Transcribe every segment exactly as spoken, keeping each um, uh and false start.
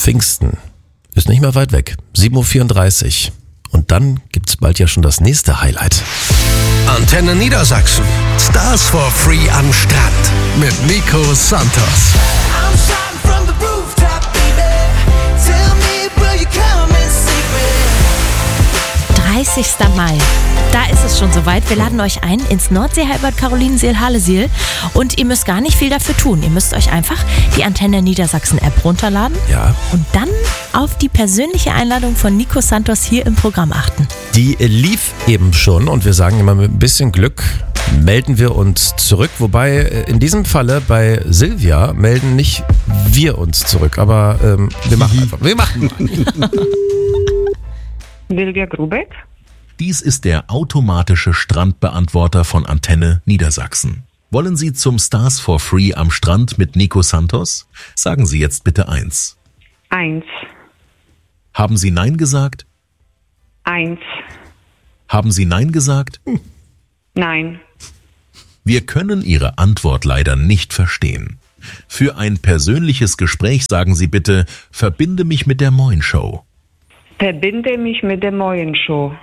Pfingsten ist nicht mehr weit weg. sieben Uhr vierunddreißig. Und dann gibt's bald ja schon das nächste Highlight. Antenne Niedersachsen. Stars for Free am Strand mit Nico Santos. dreißigster Mai. Da ist es schon soweit. Wir laden euch ein ins Nordsee-Halbbad Carolinenseel-Halesiel und ihr müsst gar nicht viel dafür tun. Ihr müsst euch einfach die Antenne Niedersachsen-App runterladen Ja. und dann auf die persönliche Einladung von Nico Santos hier im Programm achten. Die lief eben schon und wir sagen immer, mit ein bisschen Glück melden wir uns zurück. Wobei in diesem Falle bei Silvia melden nicht wir uns zurück. Aber ähm, wir machen einfach. Wir machen. Silvia Grubeck. Dies ist der automatische Strandbeantworter von Antenne Niedersachsen. Wollen Sie zum Stars for Free am Strand mit Nico Santos? Sagen Sie jetzt bitte eins. Eins. Haben Sie Nein gesagt? Eins. Haben Sie Nein gesagt? Nein. Wir können Ihre Antwort leider nicht verstehen. Für ein persönliches Gespräch sagen Sie bitte, verbinde mich mit der Moin Show. Verbinde mich mit der Moin Show.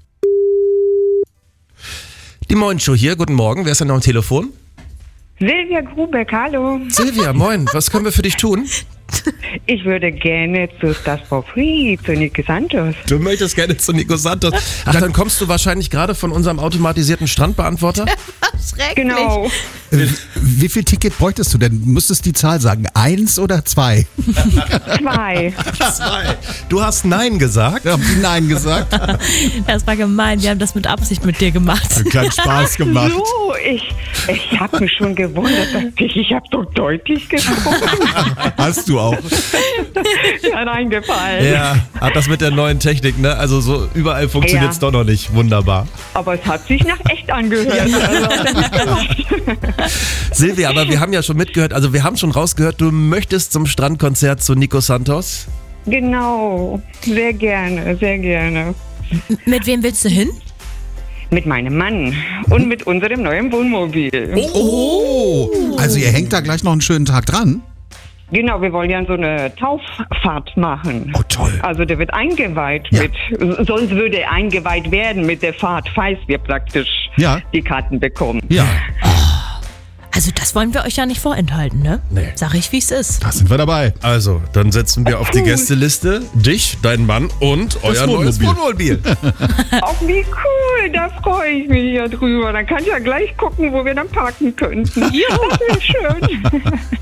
Die Moin Show hier. Guten Morgen. Wer ist denn noch am Telefon? Silvia Grubeck, hallo. Silvia, moin. Was können wir für dich tun? Ich würde gerne zu Stars for Free, zu Nico Santos. Du möchtest gerne zu Nico Santos. Ach, dann kommst du wahrscheinlich gerade von unserem automatisierten Strandbeantworter? Schrecklich. Genau. Wie viel Ticket bräuchtest du denn? Müsstest die Zahl sagen, eins oder zwei? Zwei. Zwei. Du hast Nein gesagt? Haben die Nein gesagt? Das war gemein. Wir haben das mit Absicht mit dir gemacht. Einen kleinen Spaß gemacht. So, ich, ich habe mich schon gewundert. Ich, ich habe doch deutlich gesprochen. Hast du auch. Ja, reingefallen. Ja, hat das mit der neuen Technik, ne? Also so überall funktioniert es Ja. doch noch nicht. Wunderbar. Aber es hat sich nach echt angehört. Also, hat er nicht gemacht. Silvia, aber wir haben ja schon mitgehört, also wir haben schon rausgehört, du möchtest zum Strandkonzert zu Nico Santos. Genau. Sehr gerne, sehr gerne. Mit wem willst du hin? Mit meinem Mann und mit unserem neuen Wohnmobil. Oh! Also ihr hängt da gleich noch einen schönen Tag dran? Genau, wir wollen ja so eine Tauffahrt machen. Oh, toll. Also der wird eingeweiht Ja. mit, sonst würde er eingeweiht werden mit der Fahrt, falls wir praktisch Ja. die Karten bekommen. Ja, Also das wollen wir euch ja nicht vorenthalten, ne? Nee. Sag ich, wie es ist. da sind wir dabei. Also, dann setzen wir auf die Gästeliste dich, deinen Mann und euer neues Wohnmobil. Wohnmobil. Auch wie cool, da freue ich mich ja drüber. Dann kann ich ja gleich gucken, wo wir dann parken könnten. Ja, das wäre schön.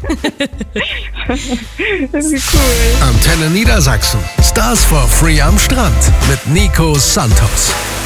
Das ist cool. Antenne Niedersachsen. Stars for Free am Strand mit Nico Santos.